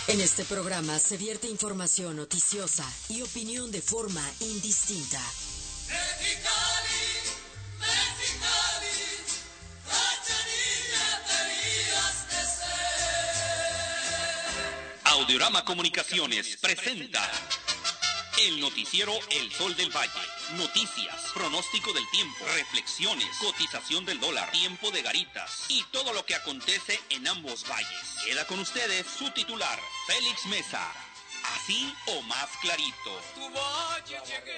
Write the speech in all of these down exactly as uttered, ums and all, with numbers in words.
En este programa se vierte información noticiosa y opinión de forma indistinta. Mexicali, Mexicali, cachanilla tenías que ser. Audiorama Comunicaciones presenta el noticiero El Sol del Valle. Noticias, pronóstico del tiempo, reflexiones, cotización del dólar, tiempo de garitas y todo lo que acontece en ambos valles. Queda con ustedes su titular, Félix Mesa. Así o más clarito. Tu valle llegué.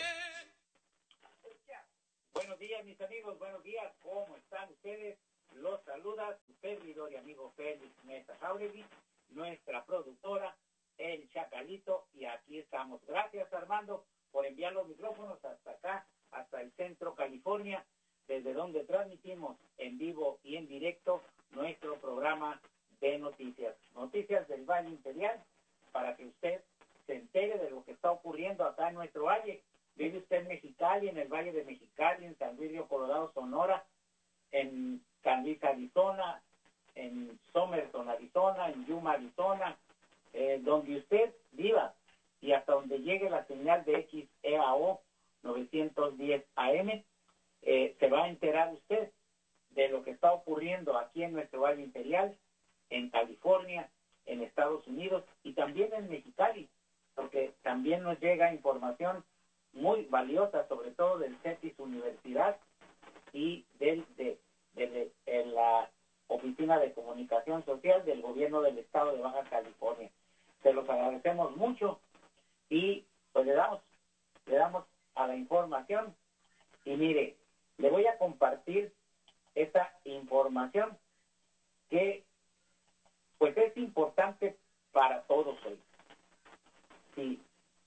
Buenos días, mis amigos, buenos días. ¿Cómo están ustedes? Los saluda su servidor y amigo Félix Mesa Jauregui, nuestra productora, El Chacalito, y aquí estamos. Gracias, Armando, por enviar los micrófonos hasta acá, hasta el centro California, desde donde transmitimos en vivo y en directo nuestro programa de noticias. Noticias del Valle Imperial, para que usted se entere de lo que está ocurriendo acá en nuestro valle. Vive usted en Mexicali, en el Valle de Mexicali, en San Luis Río Colorado, Sonora, en San Luis, Arizona, en Somerton, Arizona, en Yuma, Arizona, eh, donde usted viva y hasta donde llegue la señal de X E A O novecientos diez A M, eh, se va a enterar usted de lo que está ocurriendo aquí en nuestro Valle Imperial, en California, en Estados Unidos y también en Mexicali, porque también nos llega información muy valiosa, sobre todo del CETIS Universidad y del, de, de, de la Oficina de Comunicación Social del Gobierno del Estado de Baja California. Se los agradecemos mucho y pues le damos, le damos a la información. Y mire, le voy a compartir esta información que pues es importante para todos hoy. Sí.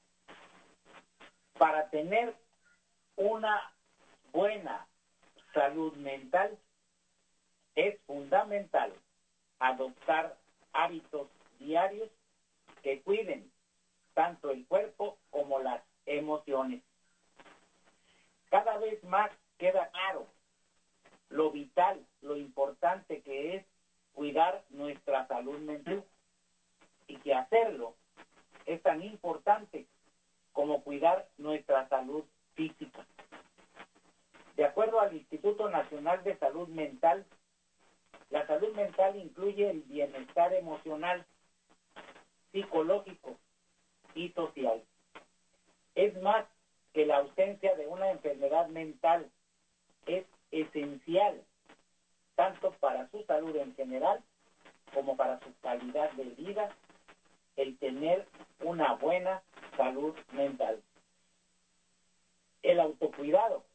Para tener una buena salud mental es fundamental adoptar hábitos diarios que cuiden tanto el cuerpo como las emociones. Cada vez más queda claro lo vital, lo importante que es cuidar nuestra salud mental y que hacerlo es tan importante como cuidar nuestra salud física. De acuerdo al Instituto Nacional de Salud Mental, la salud mental incluye el bienestar emocional, psicológico y social. Es más que la ausencia de una enfermedad mental, es esencial tanto para su salud en general como para su calidad de vida el tener una buena salud mental. El autocuidado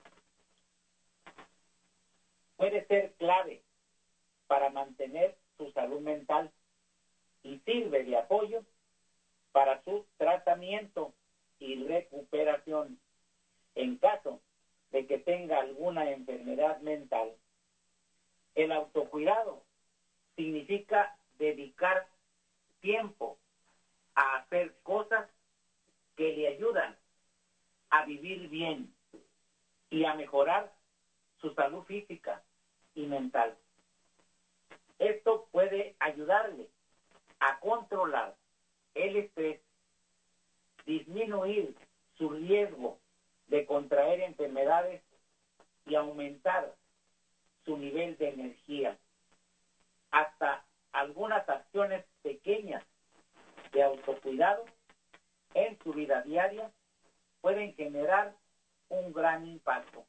puede ser clave para mantener su salud mental y sirve de apoyo para su tratamiento y recuperación en caso de que tenga alguna enfermedad mental. El autocuidado significa dedicar tiempo a hacer cosas que le ayudan a vivir bien y a mejorar su salud física y mental. Esto puede ayudarle a controlar el estrés, disminuir su riesgo de contraer enfermedades y aumentar su nivel de energía. Hasta algunas acciones pequeñas de autocuidado en su vida diaria pueden generar un gran impacto.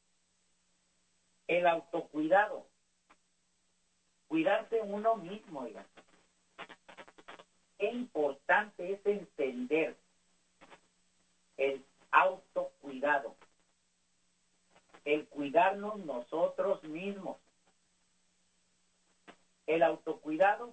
El autocuidado, cuidarse uno mismo, oigan. Qué importante es entender el autocuidado, el cuidarnos nosotros mismos. El autocuidado,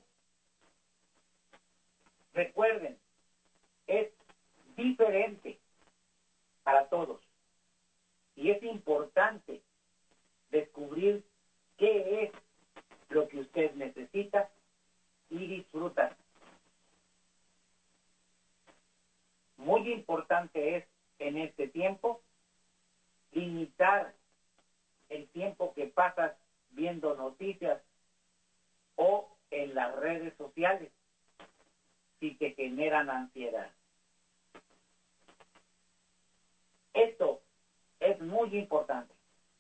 recuerden, es diferente para todos y es importante descubrir qué es lo que usted necesita y disfruta. Muy importante es en este tiempo limitar el tiempo que pasas viendo noticias o en las redes sociales. si te generan ansiedad. Esto es muy importante.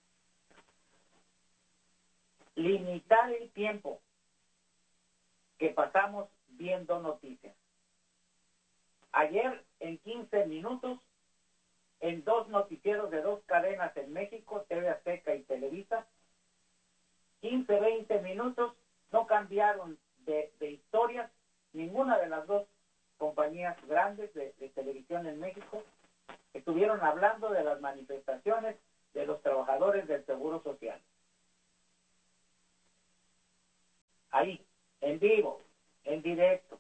Limitar el tiempo que pasamos viendo noticias. Ayer, en quince minutos, en dos noticieros de dos cadenas en México, T V Azteca y Televisa, quince, veinte minutos, no cambiaron de, de historias ninguna de las dos compañías grandes de, de televisión en México. Estuvieron hablando de las manifestaciones de los trabajadores del Seguro Social. Ahí, en vivo, en directo.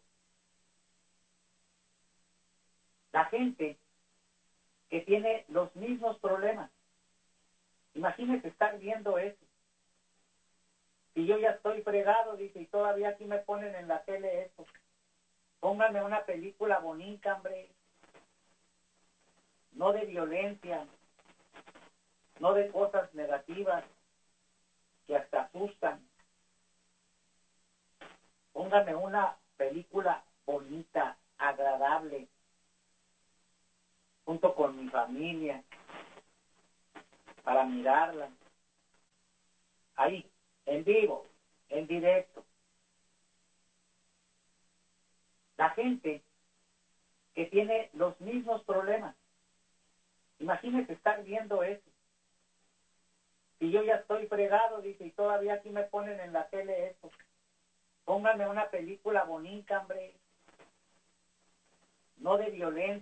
La gente que tiene los mismos problemas. Imagínese estar viendo eso. Si yo ya estoy fregado, dice, y todavía aquí me ponen en la tele eso. Pónganme una película bonita, hombre. No de violencia, no de cosas negativas que hasta asustan. Póngame una película bonita, agradable, junto con mi familia, para mirarla. Ahí, en vivo, en directo. La gente que tiene los mismos problemas. Imagínese estar viendo eso. Si yo ya estoy fregado, dice, y todavía aquí me ponen en la tele eso. Pónganme una película bonita, hombre. No de violencia.